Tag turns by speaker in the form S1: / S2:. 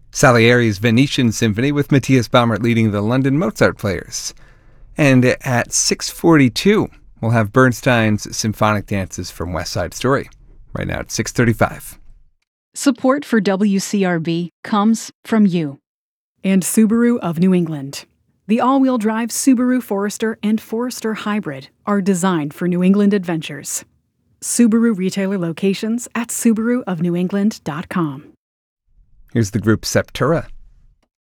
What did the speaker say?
S1: Salieri's Venetian Symphony with Matthias Baumert leading the London Mozart Players. And at 6:42, we'll have Bernstein's Symphonic Dances from West Side Story. Right now at 6:35.
S2: Support for WCRB comes from you. And Subaru of New England. The all-wheel drive Subaru Forester and Forester Hybrid are designed for New England adventures. Subaru retailer locations at SubaruofNewEngland.com.
S1: Here's the group Septura